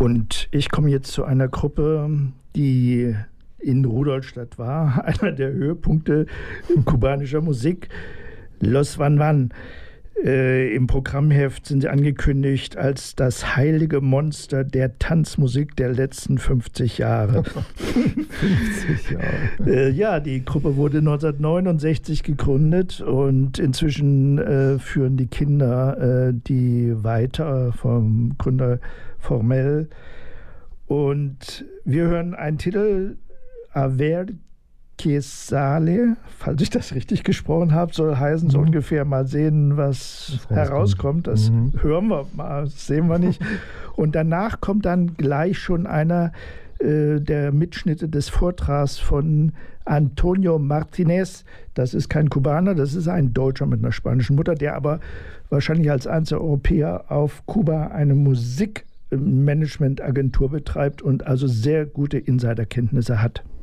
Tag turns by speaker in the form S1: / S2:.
S1: Und ich komme jetzt zu einer Gruppe, die in Rudolstadt war, einer der Höhepunkte kubanischer Musik, Los Van Van. Im Programmheft sind sie angekündigt als das heilige Monster der Tanzmusik der letzten 50 Jahre.
S2: 50 Jahre.
S1: Ja, die Gruppe wurde 1969 gegründet und inzwischen führen die Kinder die weiter vom Gründer Formell. Und wir hören einen Titel, A ver que sale, falls ich das richtig gesprochen habe, soll heißen, so ungefähr mal sehen, was herauskommt. Das hören wir mal, das sehen wir nicht. Und danach kommt dann gleich schon einer der Mitschnitte des Vortrags von Antonio Martinez. Das ist kein Kubaner, das ist ein Deutscher mit einer spanischen Mutter, der aber wahrscheinlich als einziger Europäer auf Kuba eine Musikmanagementagentur betreibt und also sehr gute Insiderkenntnisse hat.